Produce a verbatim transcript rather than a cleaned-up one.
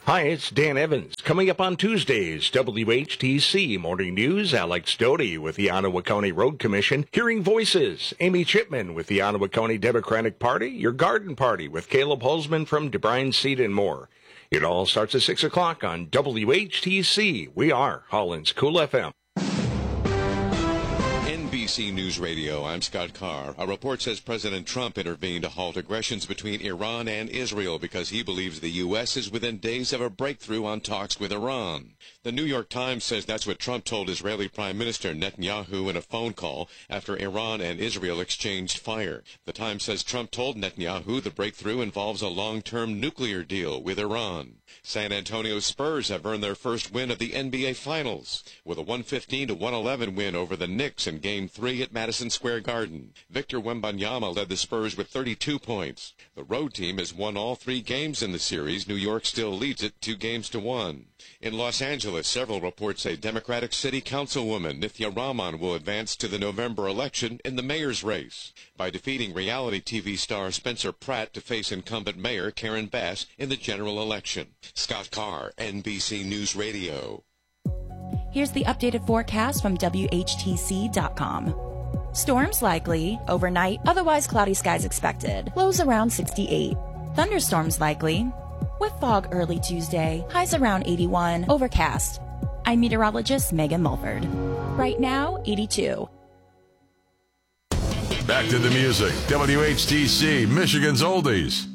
Hi, it's Dan Evans. Coming up on Tuesdays, W H T C Morning News, Alex Doty with the Ottawa County Road Commission, Hearing Voices, Amy Chipman with the Ottawa County Democratic Party, Your Garden Party with Caleb Holzman from DeBrine Seed and more. It all starts at six o'clock on W H T C. We are Holland's Cool F M. N B C News Radio, I'm Scott Carr. A report says President Trump intervened to halt aggressions between Iran and Israel because he believes the U S is within days of a breakthrough on talks with Iran. The New York Times says that's what Trump told Israeli Prime Minister Netanyahu in a phone call after Iran and Israel exchanged fire. The Times says Trump told Netanyahu the breakthrough involves a long-term nuclear deal with Iran. San Antonio Spurs have earned their first win of the N B A Finals with a one fifteen to one eleven win over the Knicks in Game three at Madison Square Garden. Victor Wembanyama led the Spurs with thirty-two points. The road team has won all three games in the series. New York still leads it two games to one. In Los Angeles, several reports say Democratic City Councilwoman Nithya Raman will advance to the November election in the mayor's race by defeating reality T V star Spencer Pratt to face incumbent mayor Karen Bass in the general election. Scott Carr, N B C News Radio. Here's the updated forecast from W H T C dot com. Storms likely, overnight, otherwise cloudy skies expected, lows around sixty-eight. Thunderstorms likely, with fog early Tuesday, highs around eighty-one, overcast. I'm meteorologist Megan Mulford. Right now, eighty-two. Back to the music. W H T C, Michigan's Oldies.